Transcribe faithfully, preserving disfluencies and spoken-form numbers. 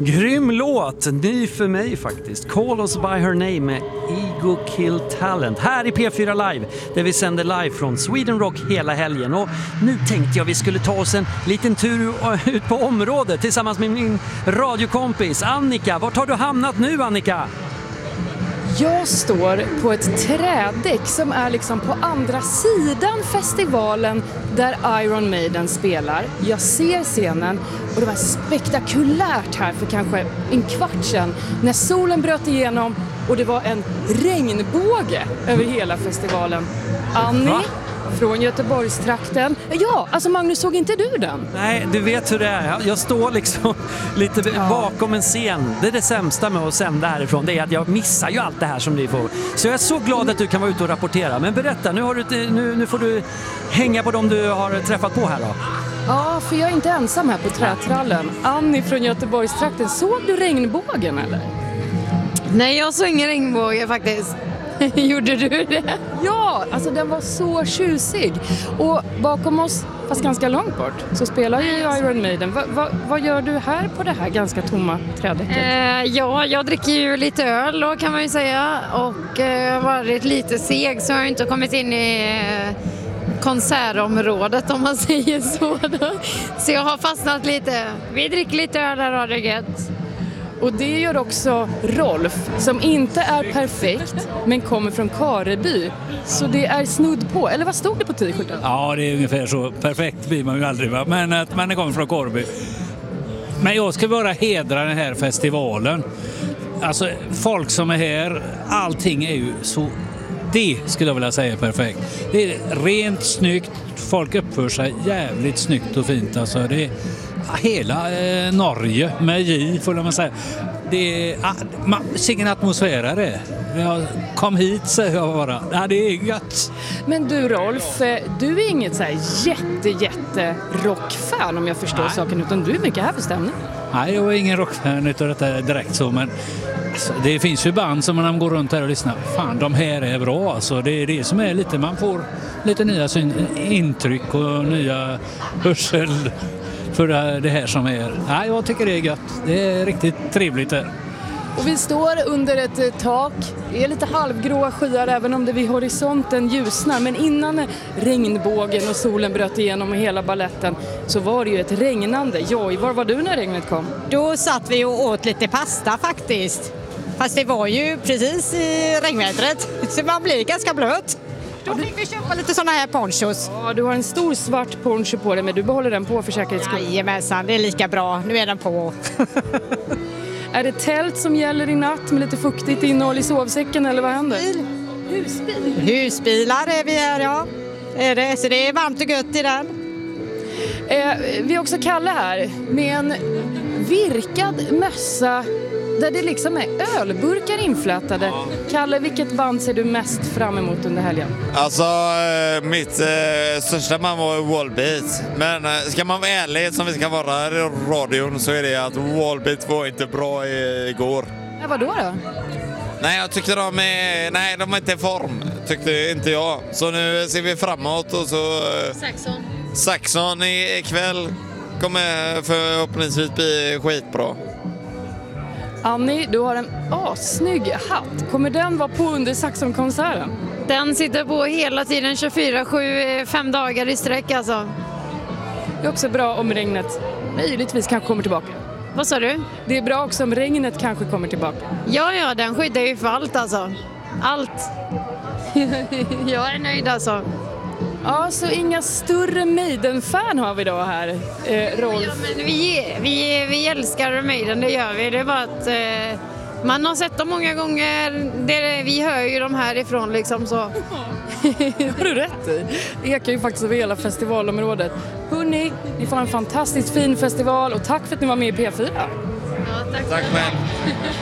Grym låt, ny för mig faktiskt. Call Us By Her Name med Ego Kill Talent. Här i P fyra Live, där vi sänder live från Sweden Rock hela helgen. Och nu tänkte jag vi skulle ta oss en liten tur ut på området tillsammans med min radiokompis Annika. Var har du hamnat nu, Annika? Jag står på ett trädäck som är liksom på andra sidan festivalen där Iron Maiden spelar. Jag ser scenen och det var spektakulärt här för kanske en kvart sedan när solen bröt igenom och det var en regnbåge över hela festivalen. Annie? Va? Från Göteborgstrakten. Ja, alltså Magnus, såg inte du den? Nej, du vet hur det är. Jag står liksom lite ja. bakom en scen. Det är det sämsta med att sända härifrån. Det är att jag missar ju allt det här som ni får. Så jag är så glad att du kan vara ute och rapportera. Men berätta, nu, har du, nu, nu får du hänga på dem du har träffat på här då. Ja, för jag är inte ensam här på trätrallen. Annie från Göteborgstrakten, såg du regnbågen eller? Nej, jag såg ingen regnbåge faktiskt. Gjorde du det? Ja, alltså den var så tjusig. Och bakom oss, fast ganska långt bort, så spelar ju Iron Maiden. Va, va, vad gör du här på det här ganska tomma trädäcket? Eh, ja, jag dricker ju lite öl då, kan man ju säga. Och eh, varit lite seg så jag har inte kommit in i eh, konsertområdet om man säger så. Då. Så jag har fastnat lite. Vi dricker lite öl här och det är gött. Och det gör också Rolf, som inte är perfekt men kommer från Kareby. Så det är snudd på, eller vad stod det på t-shirten? Ja, det är ungefär så. Perfekt blir man ju aldrig, va? Men att man kommer från Kareby. Men jag ska bara hedra den här festivalen. Alltså folk som är här, allting är ju så, det skulle jag vilja säga perfekt. Det är rent snyggt, folk uppför sig jävligt snyggt och fint. Alltså det är hela eh, Norge med J, får man säga. Det är ah, man, vilken atmosfär är det. Jag kom hit, säger jag bara. Ja, det är gött. Men du Rolf, du är inget så här jätte, jätte rockfan om jag förstår Nej. saken, utan du är mycket här för stämning. Nej, jag är ingen rockfan utav detta direkt så, men alltså, det finns ju band som man går runt här och lyssnar. Fan, de här är bra. Alltså, det är det som är lite, man får lite nya syn, intryck och nya hörsel för det här som är. Nej, jag tycker det är gött. Det är riktigt trevligt här. Och vi står under ett tak. Det är lite halvgråa skyar även om det vid horisonten ljusnar. Men innan regnbågen och solen bröt igenom hela balletten så var det ju ett regnande. Joj, var var du när regnet kom? Då satt vi och åt lite pasta faktiskt. Fast det var ju precis i regnvädret. Så man blir ganska blöt. Då fick vi köpa lite såna här ponchos. Ja, du har en stor svart poncho på dig, men du behåller den på för säkerhets skull. Jajamensan, det är lika bra. Nu är den på. Är det tält som gäller i natt med lite fuktigt innehåll i sovsäcken eller vad händer? Husbil. Husbilar är vi här, ja. Är det, så det är varmt och gött i den. Eh, vi har också Kalle här med en virkad mössa där det liksom är ölburkar inflätade. Ja. Kalle, vilket band ser du mest fram emot under helgen? Alltså, mitt eh, största band var Wallbeat. Men eh, ska man vara ärlig som vi ska vara här i radion så är det att Wallbeat var inte bra i, igår. Ja, vadå då? Nej, jag tyckte de är, nej, de är inte i form. Tyckte inte jag. Så nu ser vi framåt och så... Eh, Saxon. Saxon ikväll kommer förhoppningsvis bli skitbra. Annie, du har en assnygg hatt. Kommer den vara på under Saxon-konserten? Den sitter på hela tiden tjugofyra sju, fem dagar i sträck alltså. Det är också bra om regnet möjligtvis kanske kommer tillbaka. Vad sa du? Det är bra också om regnet kanske kommer tillbaka. Ja, ja, den skyddar ju för allt alltså. Allt. Jag är nöjd alltså. Ja, så inga större Maiden-fan har vi då här, eh, Rolf. Ja, men vi, vi, vi älskar Maiden, det gör vi. Det är bara att eh, man har sett dem många gånger. Det, vi hör ju dem härifrån liksom så. Det har du rätt i. Det ekar ju faktiskt över hela festivalområdet. Hörrni, ni får en fantastiskt fin festival och tack för att ni var med i P fyra. Ja, tack. Tack själv.